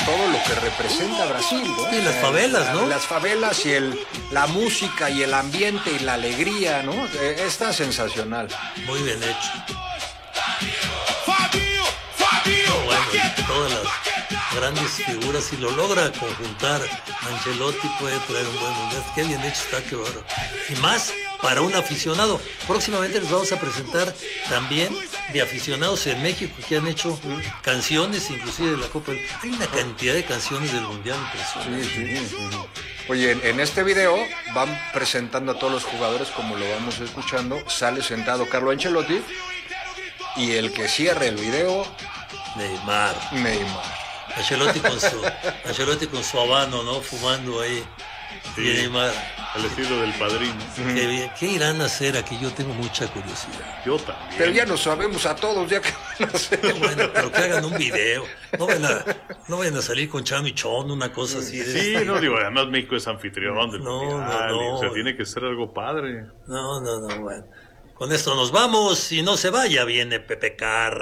todo lo que representa Brasil, ¿no? Sí, las favelas, ¿no? Las favelas y la música y el ambiente y la alegría, ¿no? Está sensacional. Muy bien hecho. Bueno, todas las grandes figuras, si lo logra conjuntar Ancelotti, puede traer un buen mundial. Qué bien hecho está, qué bárbaro. Y más para un aficionado. Próximamente les vamos a presentar también de aficionados en México que han hecho canciones, inclusive de la Copa. Hay una cantidad de canciones del mundial impresionante. Sí. Oye, en este video van presentando a todos los jugadores como lo vamos escuchando. Sale sentado Carlo Ancelotti y el que cierra el video, Neymar. Ancelotti con su habano, ¿no? Fumando ahí. Sí, y Neymar. al estilo del Padrino. Qué bien. ¿Qué irán a hacer aquí? Yo tengo mucha curiosidad. Yo también. Pero ya lo sabemos a todos, ya que van a hacer. Bueno, pero que hagan un video. No vayan a salir con Chamichón, una cosa así. Sí, no, digo, además México es anfitrión del mundial. No. O sea, tiene que ser algo padre. No, bueno. Con esto nos vamos y no se vaya, viene Pepe Carr.